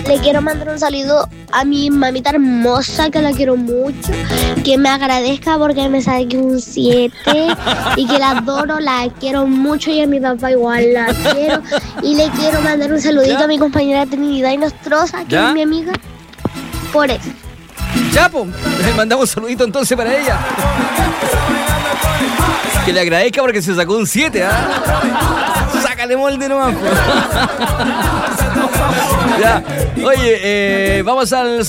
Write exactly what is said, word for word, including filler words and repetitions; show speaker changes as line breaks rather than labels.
le quiero mandar un saludo a mi mamita hermosa, que la quiero mucho, que me agradezca porque me saqué un siete y que la adoro, la quiero mucho y a mi papá igual la quiero. Y le quiero mandar un saludito ¿Ya? a mi compañera Trinidad Inostroza, que ¿Ya? es mi amiga, por eso.
Ya, pues, le mandamos un saludito entonces para ella. Que le agradezca porque se sacó un siete, ¿ah? Sácale molde nomás. Ya. Oye, eh, vamos al